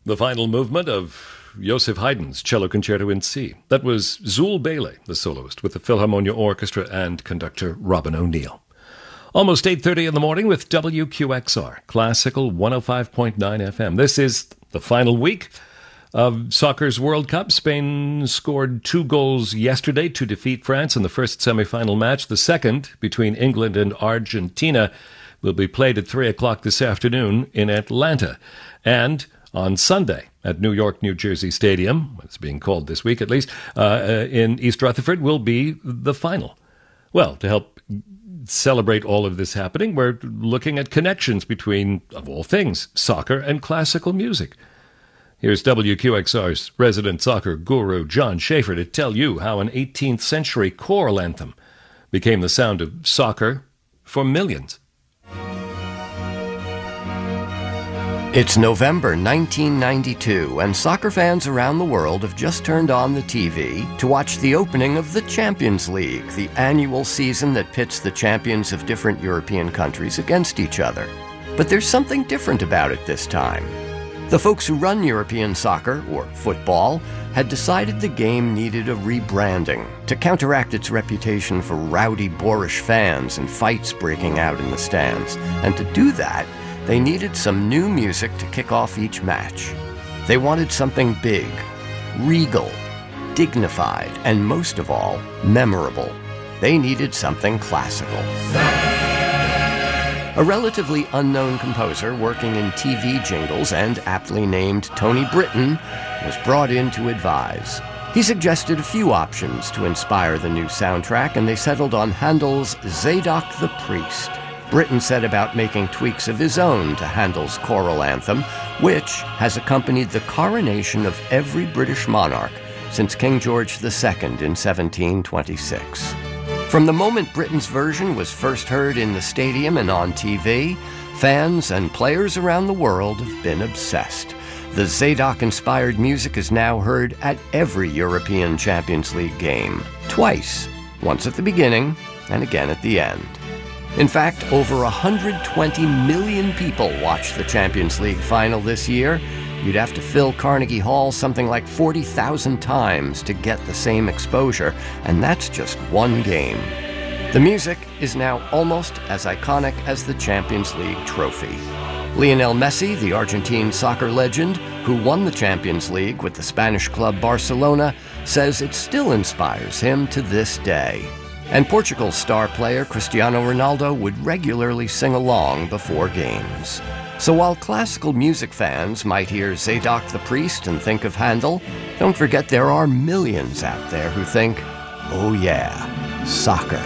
The final movement of Joseph Haydn's Cello Concerto in C. That was Zul Bailey, the soloist, with the Philharmonia Orchestra and conductor Robin O'Neill. Almost 8:30 in the morning with WQXR, Classical 105.9 FM. This is the final week of soccer's World Cup. Spain scored 2 goals yesterday to defeat France in the first semi-final match. The second, between England and Argentina, will be played at 3 o'clock this afternoon in Atlanta. And on Sunday at New York, New Jersey Stadium, it's being called this week at least, in East Rutherford, will be the final. Well, to help celebrate all of this happening, we're looking at connections between, of all things, soccer and classical music. Here's WQXR's resident soccer guru, John Schaefer, to tell you how an 18th century choral anthem became the sound of soccer for millions. It's November 1992, and soccer fans around the world have just turned on the TV to watch the opening of the Champions League, the annual season that pits the champions of different European countries against each other. But there's something different about it this time. The folks who run European soccer, or football, had decided the game needed a rebranding to counteract its reputation for rowdy, boorish fans and fights breaking out in the stands. And to do that, they needed some new music to kick off each match. They wanted something big, regal, dignified, and most of all, memorable. They needed something classical. A relatively unknown composer working in TV jingles and aptly named Tony Britton was brought in to advise. He suggested a few options to inspire the new soundtrack, and they settled on Handel's Zadok the Priest. Britton set about making tweaks of his own to Handel's choral anthem, which has accompanied the coronation of every British monarch since King George II in 1726. From the moment Britton's version was first heard in the stadium and on TV, fans and players around the world have been obsessed. The Zadok-inspired music is now heard at every European Champions League game, twice, once at the beginning and again at the end. In fact, over 120 million people watched the Champions League final this year. You'd have to fill Carnegie Hall something like 40,000 times to get the same exposure, and that's just one game. The music is now almost as iconic as the Champions League trophy. Lionel Messi, the Argentine soccer legend, who won the Champions League with the Spanish club Barcelona, says it still inspires him to this day. And Portugal's star player Cristiano Ronaldo would regularly sing along before games. So while classical music fans might hear Zadok the Priest and think of Handel, don't forget there are millions out there who think, oh yeah, soccer.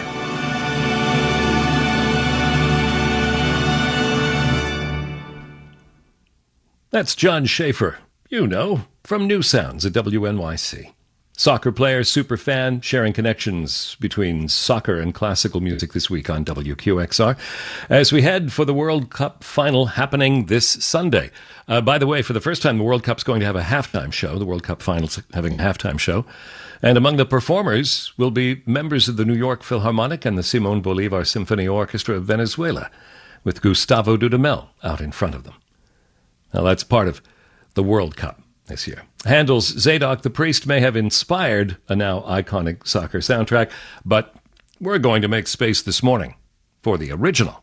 That's John Schaefer, you know, from New Sounds at WNYC. Soccer player, super fan, sharing connections between soccer and classical music this week on WQXR as we head for the World Cup final happening this Sunday. By the way, for the first time, the World Cup's going to have a halftime show. The World Cup final's having a halftime show. And among the performers will be members of the New York Philharmonic and the Simón Bolívar Symphony Orchestra of Venezuela, with Gustavo Dudamel out in front of them. Now, that's part of the World Cup this year. Handel's Zadok the Priest may have inspired a now iconic soccer soundtrack, but we're going to make space this morning for the original.